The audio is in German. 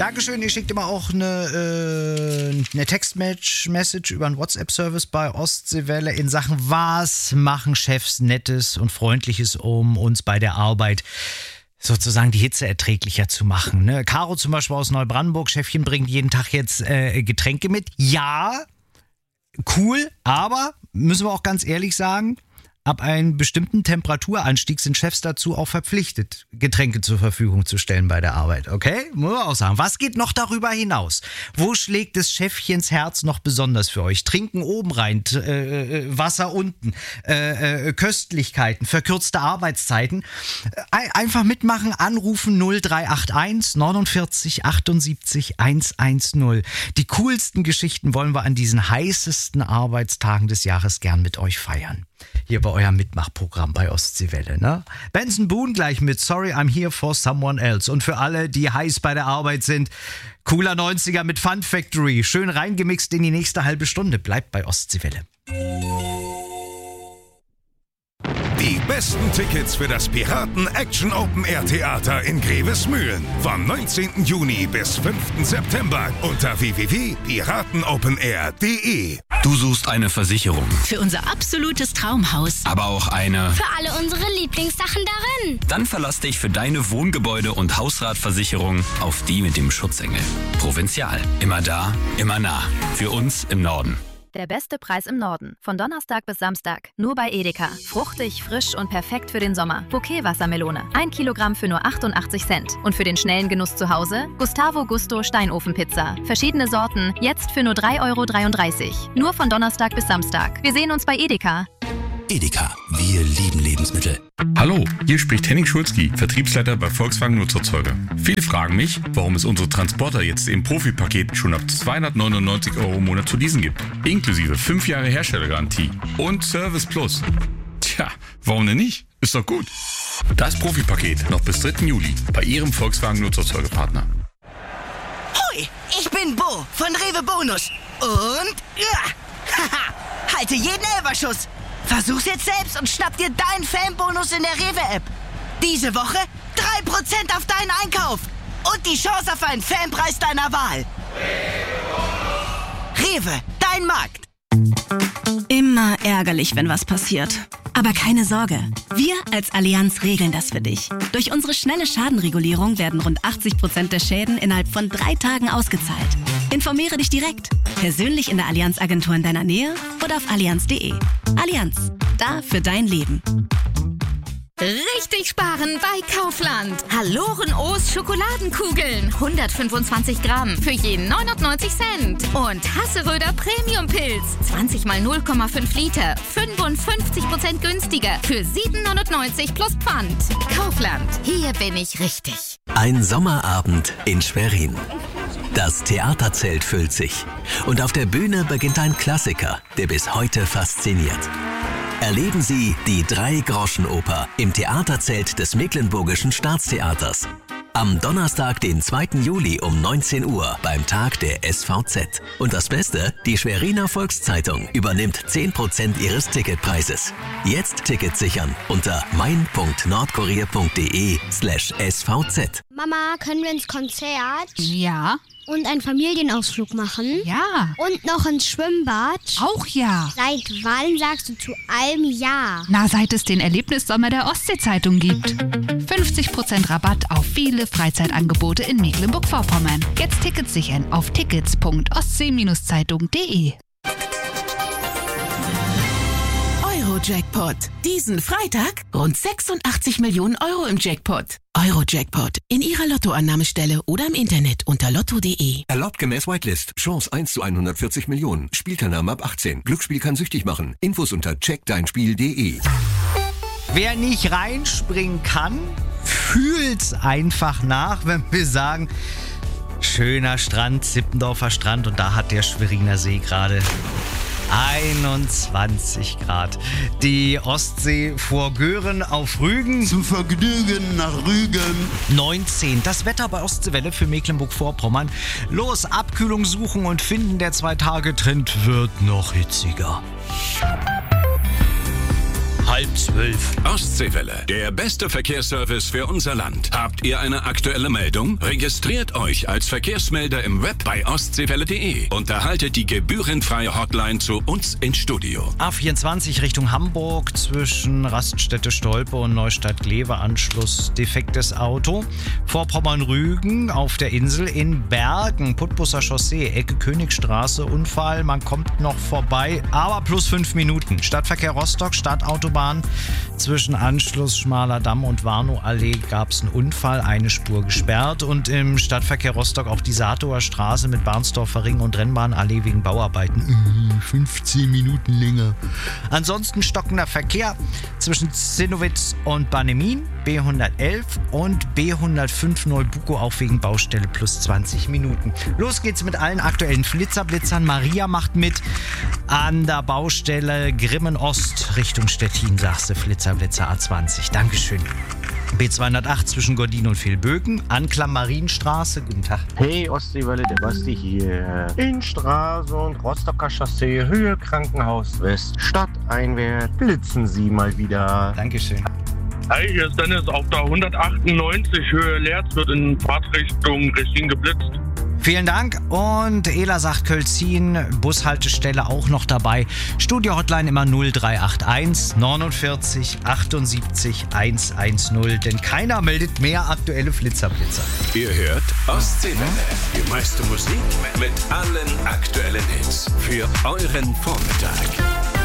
Dankeschön, ihr schickt immer auch eine Text-Message über einen WhatsApp-Service bei Ostseewelle in Sachen, was machen Chefs Nettes und Freundliches, um uns bei der Arbeit sozusagen die Hitze erträglicher zu machen. Ne? Caro zum Beispiel aus Neubrandenburg, Chefchen bringt jeden Tag jetzt Getränke mit. Ja, cool, aber müssen wir auch ganz ehrlich sagen, ab einem bestimmten Temperaturanstieg sind Chefs dazu auch verpflichtet, Getränke zur Verfügung zu stellen bei der Arbeit. Okay? Muss man auch sagen. Was geht noch darüber hinaus? Wo schlägt des Chefchens Herz noch besonders für euch? Trinken oben rein, Wasser unten, Köstlichkeiten, verkürzte Arbeitszeiten. Einfach mitmachen, anrufen 0381 49 78 110. Die coolsten Geschichten wollen wir an diesen heißesten Arbeitstagen des Jahres gern mit euch feiern. Hier bei eurem Mitmachprogramm bei Ostseewelle, ne? Benson Boone gleich mit Sorry I'm Here for Someone Else. Und für alle, die heiß bei der Arbeit sind, cooler 90er mit Fun Factory. Schön reingemixt in die nächste halbe Stunde. Bleibt bei Ostseewelle. Die besten Tickets für das Piraten Action Open Air Theater in Grevesmühlen vom 19. Juni bis 5. September unter www.piratenopenair.de. Du suchst eine Versicherung. Für unser absolutes Traumhaus. Aber auch eine. Für alle unsere Lieblingssachen darin. Dann verlass dich für deine Wohngebäude- und Hausratversicherung auf die mit dem Schutzengel. Provinzial. Immer da, immer nah. Für uns im Norden. Der beste Preis im Norden. Von Donnerstag bis Samstag. Nur bei Edeka. Fruchtig, frisch und perfekt für den Sommer. Bouquet-Wassermelone. 1 Kilogramm für nur 88 Cent. Und für den schnellen Genuss zu Hause? Gustavo Gusto Steinofenpizza. Verschiedene Sorten. Jetzt für nur 3,33 €. Nur von Donnerstag bis Samstag. Wir sehen uns bei Edeka. Edeka. Wir lieben Lebensmittel. Hallo, hier spricht Henning Schulzki, Vertriebsleiter bei Volkswagen Nutzerzeuger. Viele fragen mich, warum es unsere Transporter jetzt im Profi-Paket schon ab 299 € im Monat zu leasen gibt. Inklusive 5 Jahre Herstellergarantie und Service Plus. Tja, warum denn nicht? Ist doch gut. Das Profi-Paket noch bis 3. Juli bei Ihrem Volkswagen Nutzerzeugerpartner. Hoi, ich bin Bo von Rewe Bonus. Und haha, halte jeden Elferschuss. Versuch's jetzt selbst und schnapp dir deinen Fanbonus in der Rewe-App. Diese Woche 3% auf deinen Einkauf. Und die Chance auf einen Fanpreis deiner Wahl. Rewe, dein Markt. Immer ärgerlich, wenn was passiert. Aber keine Sorge, wir als Allianz regeln das für dich. Durch unsere schnelle Schadenregulierung werden rund 80% der Schäden innerhalb von 3 Tagen ausgezahlt. Informiere dich direkt, persönlich in der Allianz-Agentur in deiner Nähe oder auf allianz.de. Allianz, da für dein Leben. Richtig sparen bei Kaufland. Haloren-O's Schokoladenkugeln. 125 Gramm für jeden 99 Cent. Und Hasseröder Premium-Pilz. 20 mal 0,5 Liter. 55% günstiger. Für 7,99 plus Pfand. Kaufland. Hier bin ich richtig. Ein Sommerabend in Schwerin. Das Theaterzelt füllt sich. Und auf der Bühne beginnt ein Klassiker, der bis heute fasziniert. Erleben Sie die 3-Groschen-Oper im Theaterzelt des Mecklenburgischen Staatstheaters. Am Donnerstag, den 2. Juli um 19 Uhr beim Tag der SVZ. Und das Beste, die Schweriner Volkszeitung übernimmt 10% ihres Ticketpreises. Jetzt Tickets sichern unter mein.nordkurier.de/svz. Mama, können wir ins Konzert? Ja. Und einen Familienausflug machen? Ja. Und noch ins Schwimmbad? Auch ja. Seit wann sagst du zu allem ja? Na, seit es den Erlebnissommer der Ostsee-Zeitung gibt. 50% Rabatt auf viele Freizeitangebote in Mecklenburg-Vorpommern. Jetzt Tickets sichern auf tickets.ostsee-zeitung.de. Euro-Jackpot. Diesen Freitag rund 86 Millionen € im Jackpot. Euro-Jackpot. In Ihrer Lottoannahmestelle oder im Internet unter lotto.de. Erlaubt gemäß Whitelist. Chance 1 zu 140 Millionen. Spielteilnahme ab 18. Glücksspiel kann süchtig machen. Infos unter checkdeinspiel.de. Wer nicht reinspringen kann, fühlt's einfach nach, wenn wir sagen, schöner Strand, Sippendorfer Strand, und da hat der Schweriner See gerade 21 Grad. Die Ostsee vor Göhren auf Rügen. Zum Vergnügen nach Rügen. 19. Das Wetter bei Ostseewelle für Mecklenburg-Vorpommern. Los, Abkühlung suchen und finden. Der 2-Tage-Trend wird noch hitziger. 11:30. Ostseewelle, der beste Verkehrsservice für unser Land. Habt ihr eine aktuelle Meldung? Registriert euch als Verkehrsmelder im Web bei ostseewelle.de und erhaltet die gebührenfreie Hotline zu uns ins Studio. A24 Richtung Hamburg zwischen Raststätte Stolpe und Neustadt-Glewe. Anschluss defektes Auto. Vorpommern-Rügen auf der Insel in Bergen. Putbusser Chaussee, Ecke Königstraße. Unfall, man kommt noch vorbei, aber plus 5 Minuten. Stadtverkehr Rostock, Stadtautobahn. Zwischen Anschluss Schmaler Damm und Warnow-Allee gab es einen Unfall, eine Spur gesperrt. Und im Stadtverkehr Rostock auch die Saatower Straße mit Barnsdorfer Ring und Rennbahnallee wegen Bauarbeiten. 15 Minuten länger. Ansonsten stockender Verkehr zwischen Zinnowitz und Bannemin, B111 und B105 Neubuko auch wegen Baustelle plus 20 Minuten. Los geht's mit allen aktuellen Blitzern. Maria macht mit an der Baustelle Grimmen Ost Richtung Stettin, sagst du, Blitzer A20. Dankeschön. B208 zwischen Gordin und Vilböken, Anklam Marienstraße, guten Tag. Hey Ostseewelle, der Basti hier. Innstraße und Rostocker Chaussee, Höhe Krankenhaus West, stadteinwärts, blitzen Sie mal wieder. Dankeschön. Hi, hier ist Dennis. Auf der 198 Höhe Leerz wird in Fahrtrichtung Rechin geblitzt. Vielen Dank. Und Ela sagt Kölzin, Bushaltestelle auch noch dabei. Studio-Hotline immer 0381 49 78 110, denn keiner meldet mehr aktuelle Blitzer. Ihr hört Ostseewelle. Die meiste Musik mit allen aktuellen Hits für euren Vormittag.